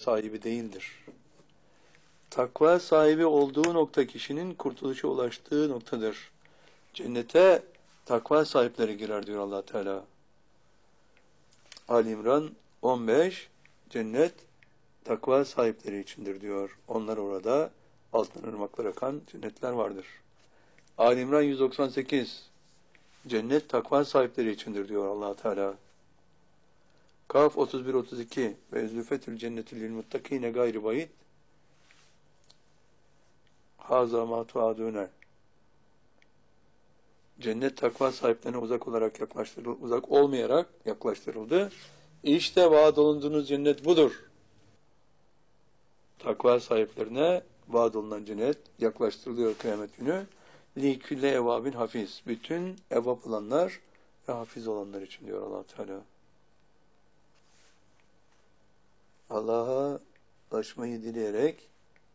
sahibi değildir. Takva sahibi olduğu nokta kişinin kurtuluşa ulaştığı noktadır. Cennete takva sahipleri girer diyor Allah Teala. Ali İmran 15, cennet takva sahipleri içindir diyor. Onlar orada altından ırmaklar akan cennetler vardır. Ali İmran 198, cennet takva sahipleri içindir diyor Allah Teala. Kaf 31-32 ve zülfetül cennetü lil muttakine gayri bayit haza ma tuadune. Cennet takva sahiplerine uzak olmayarak yaklaştırıldı. İşte vaat olunduğunuz cennet budur. Takva sahiplerine vaat olunan cennet yaklaştırılıyor kıyamet günü. Li külle evabin hafiz. Bütün evab olanlar ve hafiz olanlar için diyor Allah Teala. Allah'a ulaşmayı dileyerek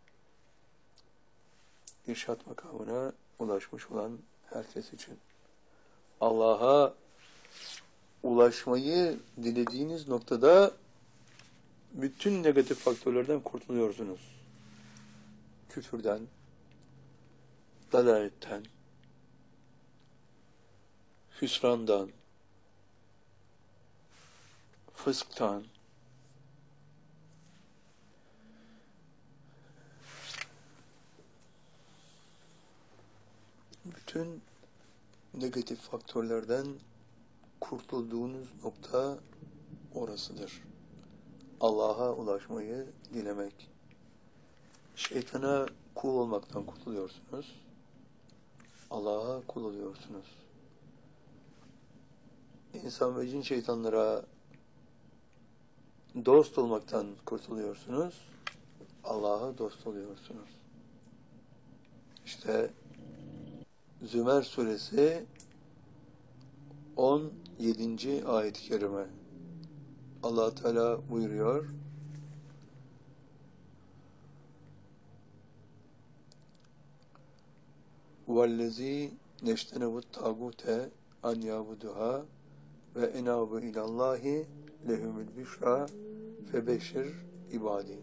irşat makamına ulaşmış olan herkes için. Allah'a ulaşmayı dilediğiniz noktada bütün negatif faktörlerden kurtuluyorsunuz. Küfürden, dalaletten, hüsrandan, fısktan, bütün negatif faktörlerden kurtulduğunuz nokta orasıdır. Allah'a ulaşmayı dilemek. Şeytana kul olmaktan kurtuluyorsunuz. Allah'a kul oluyorsunuz. İnsan ve cin şeytanlara dost olmaktan kurtuluyorsunuz. Allah'a dost oluyorsunuz. İşte Zümer suresi 17. ayet-i kerime. Allah Teala buyuruyor. وَالَّذ۪ي نَشْتَنَبُ التَّاغُوتَ اَنْ يَعْبُدُهَا وَاَنَابُ اِلَى اللّٰهِ لَهُمُ الْبِشْرَى فَبَشِّرْ ibadi.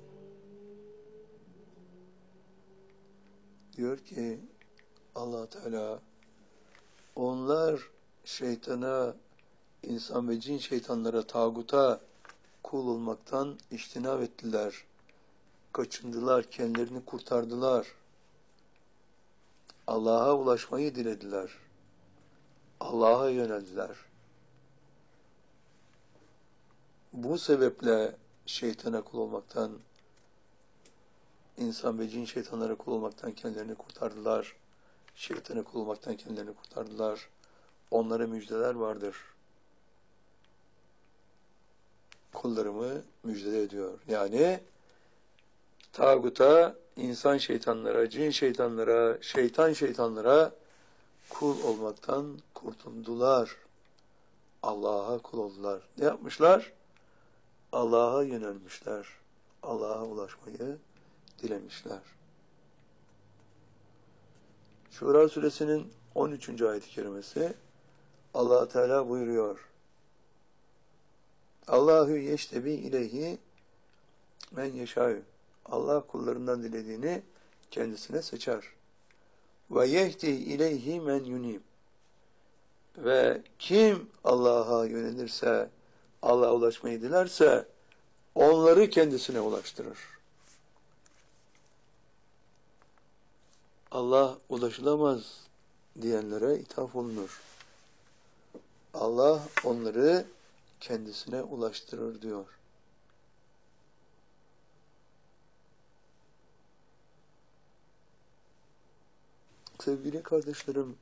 Diyor ki Allah Teala, onlar şeytana, insan ve cin şeytanlara, tağuta kul olmaktan içtinab ettiler. Kaçındılar, kendilerini kurtardılar. Allah'a ulaşmayı dilediler. Allah'a yöneldiler. Bu sebeple şeytana kul olmaktan, insan ve cin şeytanlara kul olmaktan kendilerini kurtardılar. Şeytana kul olmaktan kendilerini kurtardılar. Onlara müjdeler vardır. Kullarımı müjdele ediyor. Yani tağuta, insan şeytanlara, cin şeytanlara, şeytanlara kul olmaktan kurtuldular. Allah'a kul oldular. Ne yapmışlar? Allah'a yönelmişler. Allah'a ulaşmayı dilemişler. Şura suresinin 13. ayet-i kerimesi Allah Teala buyuruyor. Allahu yeştebi ileyhi men yeşâ'ü. Allah kullarından dilediğini kendisine seçer. Ve yehdi ileyhi men yunib. Ve kim Allah'a yönelirse, Allah'a ulaşmayı dilerse onları kendisine ulaştırır. Allah ulaşılamaz diyenlere ithaf olunur. Allah onları kendisine ulaştırır diyor. Sevgili kardeşlerim,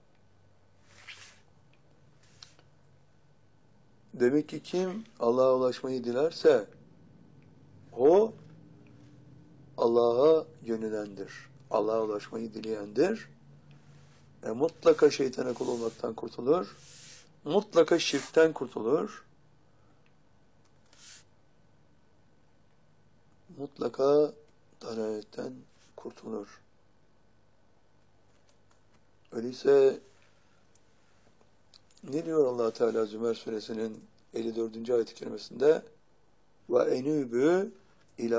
demek ki kim Allah'a ulaşmayı dilerse o Allah'a yönelendir. Allah'a ulaşmayı dileyendir. Mutlaka şeytana kul olmaktan kurtulur. Mutlaka şirkten kurtulur. Mutlaka dalaletten kurtulur. Öyleyse ne diyor Allah Teala Zümer suresinin 54. ayet-i kerimesinde? Ve enübü